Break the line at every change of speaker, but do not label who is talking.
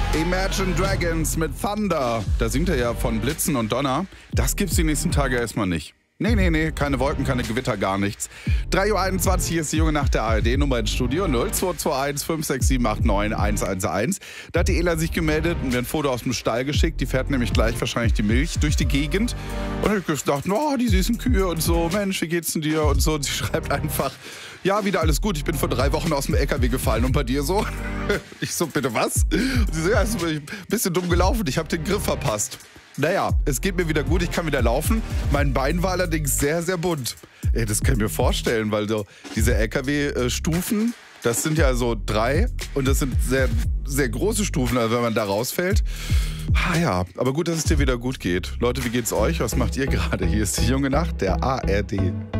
Imagine Dragons mit Thunder. Da singt er ja von Blitzen und Donner. Das gibt's die nächsten Tage erstmal nicht. Nee, keine Wolken, keine Gewitter, gar nichts. 3.21 Uhr ist die junge Nacht der ARD-Nummer ins Studio 0221 567 89 111. Da hat die Ela sich gemeldet und mir ein Foto aus dem Stall geschickt. Die fährt nämlich gleich wahrscheinlich die Milch durch die Gegend. Und dann habe ich gedacht, oh, die süßen Kühe und so, Mensch, wie geht's denn dir und so. Und sie schreibt einfach, ja, wieder alles gut, ich bin vor 3 Wochen aus dem LKW gefallen und bei dir so? Ich so, bitte was? Und sie so, ja, ist ein bisschen dumm gelaufen, ich habe den Griff verpasst. Naja, es geht mir wieder gut, ich kann wieder laufen. Mein Bein war allerdings sehr, sehr bunt. Ey, das kann ich mir vorstellen, weil so diese LKW-Stufen, das sind ja so 3 und das sind sehr, sehr große Stufen, also wenn man da rausfällt. Ja, aber gut, dass es dir wieder gut geht. Leute, wie geht's euch? Was macht ihr gerade? Hier ist die junge Nacht der ARD.